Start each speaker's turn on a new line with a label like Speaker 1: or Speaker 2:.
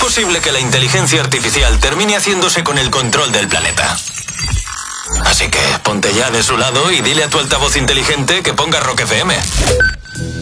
Speaker 1: posible que la inteligencia artificial termine haciéndose con el control del planeta. Así que ponte ya de su lado y dile a tu altavoz inteligente que ponga Rock FM.